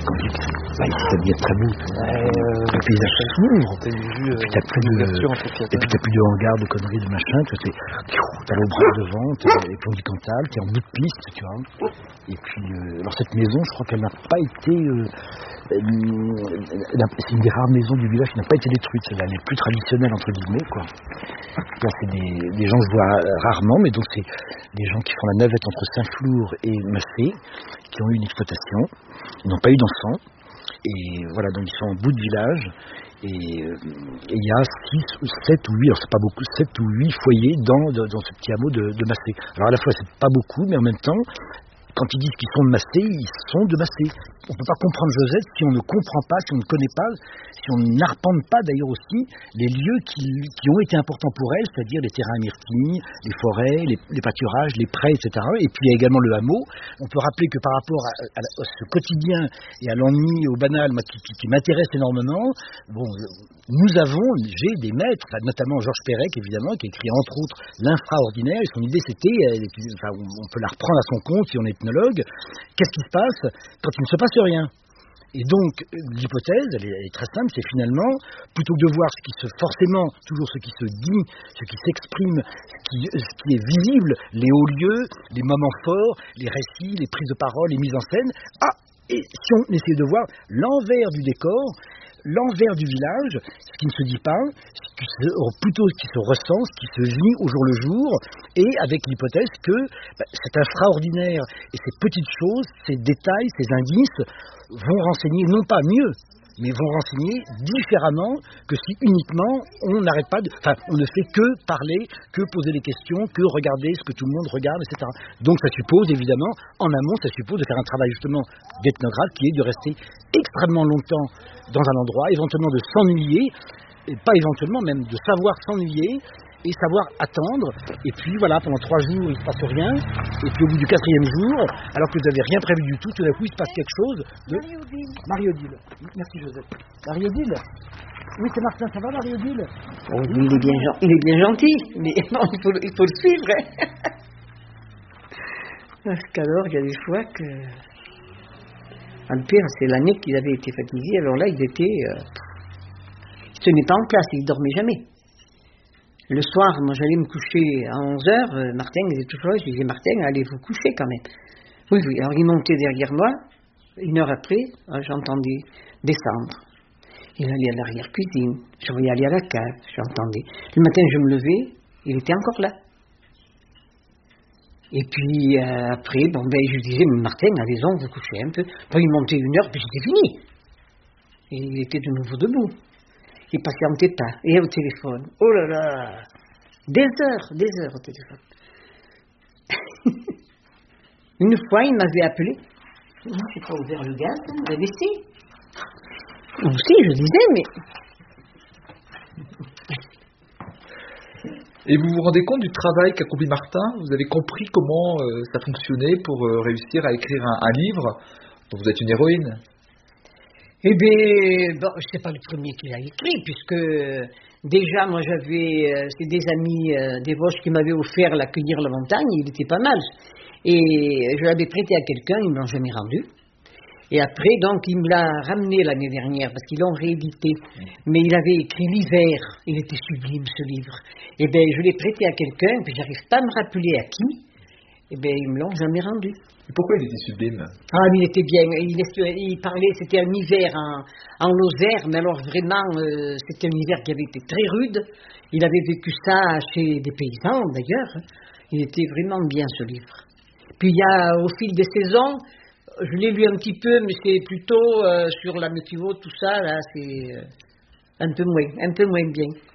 compliqué. Là, ici, ça devient très beau. Le paysage s'ouvre. Et puis t'as plus de hangars, de conneries, de machin. T'as l'Aubrac devant, t'as les ponts du Cantal, t'es en bout de piste, tu vois. Et puis, alors cette maison, je crois qu'elle n'a pas été... c'est une des rares maisons du village qui n'a pas été détruite. C'est les plus traditionnelles, entre guillemets, quoi. Là, c'est des gens que je vois rarement, mais donc c'est des gens qui font la navette entre Saint-Flour et Massé, qui ont eu une exploitation. Ils n'ont pas eu d'enfants. Et voilà, donc ils sont en bout de village. Et il y a 6 ou 7 ou 8, alors c'est pas beaucoup, 7 ou 8 foyers dans ce petit hameau de Massé. Alors à la fois c'est pas beaucoup, mais en même temps, quand ils disent qu'ils sont de Massé, ils sont de Massé. On ne peut pas comprendre Josette si on ne comprend pas, si on ne connaît pas, si on n'arpente pas d'ailleurs aussi les lieux qui ont été importants pour elle, c'est-à-dire les terrains à myrtilles, les forêts, les pâturages, les prés, etc. Et puis il y a également le hameau. On peut rappeler que par rapport à ce quotidien et à l'ennui, au banal, qui m'intéresse énormément, bon, j'ai des maîtres, notamment Georges Perec évidemment, qui a écrit entre autres L'Infraordinaire, et son idée c'était, on peut la reprendre à son compte si on est ethnologue, qu'est-ce qui se passe quand il ne se passe rien? Et donc, l'hypothèse, elle est très simple, c'est finalement, plutôt que de voir forcément, toujours ce qui se dit, ce qui s'exprime, ce qui est visible, les hauts lieux, les moments forts, les récits, les prises de parole, les mises en scène, et si on essaie de voir l'envers du décor, l'envers du village, ce qui ne se dit pas, plutôt ce qui se ressent, ce qui se vit au jour le jour, et avec l'hypothèse que cet infraordinaire et ces petites choses, ces détails, ces indices vont renseigner non pas mieux, mais vont renseigner différemment que si uniquement on n'arrête pas on ne fait que parler, que poser des questions, que regarder ce que tout le monde regarde, etc. Donc ça suppose évidemment, en amont, ça suppose de faire un travail justement d'ethnographe qui est de rester extrêmement longtemps dans un endroit, éventuellement de s'ennuyer, et pas éventuellement même de savoir s'ennuyer, et savoir attendre, et puis voilà, pendant 3 jours il ne se passe rien, et puis au bout du 4e jour, alors que vous n'avez rien prévu du tout d'un coup il se passe quelque chose de... Marie-Odile. Merci Joseph. Marie-Odile. Oui, c'est Martin, ça va Marie-Odile? Il est bien gentil, mais bon, il faut le suivre. Parce qu'alors, il y a des fois que... Le pire, c'est l'année qu'il avait été fatigué, alors là, il se tenait pas en place, il dormait jamais. Le soir, moi j'allais me coucher à 11h, Martin était tout froid, je disais Martin, allez vous coucher quand même. Oui, alors il montait derrière moi, 1 heure après, j'entendais descendre. Il allait à l'arrière-cuisine, je voyais aller à la cave, j'entendais. Le matin, je me levais, il était encore là. Et puis après, je disais, Martin, allez-y, vous couchez un peu. Après, il montait 1 heure, puis c'était fini. Et il était de nouveau debout. Il ne patientait pas. Et au téléphone, oh là là, des heures au téléphone. Une fois, il m'avait appelé. Moi, je n'ai pas ouvert le gaz, vous avez laissé. Aussi, je disais, mais... Et vous vous rendez compte du travail qu'accomplit Martin? Vous avez compris comment ça fonctionnait pour réussir à écrire un livre dont vous êtes une héroïne? Eh bien, c'est pas le premier qu'il a écrit, puisque déjà, moi c'est des amis des Vosges qui m'avaient offert l'accueillir la montagne, il était pas mal. Et je l'avais prêté à quelqu'un, ils ne me l'ont jamais rendu. Et après, donc, il me l'a ramené l'année dernière, parce qu'ils l'ont réédité. Mais il avait écrit L'hiver, il était sublime ce livre. Eh bien, je l'ai prêté à quelqu'un, puis j'arrive pas à me rappeler à qui. Eh bien, ils me l'ont jamais rendu. Et pourquoi il était sublime? Il était bien. Il parlait, c'était un hiver en Lozère, mais alors vraiment, c'était un hiver qui avait été très rude. Il avait vécu ça chez des paysans, d'ailleurs. Il était vraiment bien, ce livre. Puis il y a, au fil des saisons, je l'ai lu un petit peu, mais c'est plutôt sur la météo, tout ça, là, c'est un peu moins bien.